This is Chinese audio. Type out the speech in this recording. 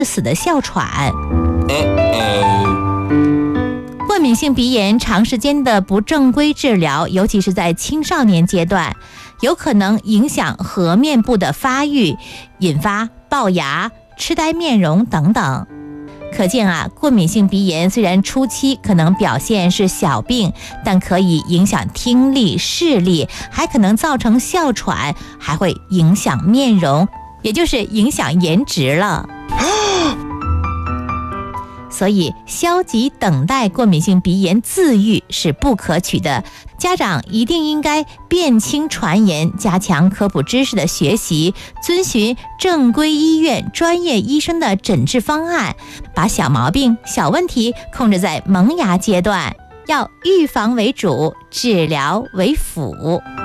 死的哮喘。过敏性鼻炎长时间的不正规治疗，尤其是在青少年阶段，有可能影响颌面部的发育，引发龅牙、痴呆面容等等。可见啊，过敏性鼻炎虽然初期可能表现是小病，但可以影响听力、视力，还可能造成哮喘，还会影响面容，也就是影响颜值了。所以消极等待过敏性鼻炎自愈是不可取的，家长一定应该辨清传言，加强科普知识的学习，遵循正规医院专业医生的诊治方案，把小毛病、小问题控制在萌芽阶段，要预防为主，治疗为辅。